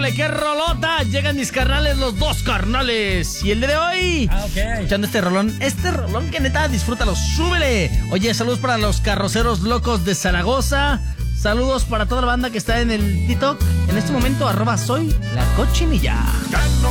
Híjole, qué rolota. Llegan mis carnales, los dos carnales. Y el día de hoy, escuchando este rolón que neta, disfrútalo, súbele. Oye, saludos para los carroceros locos de Zaragoza. Saludos para toda la banda que está en el TikTok. En este momento, @soy la cochinilla.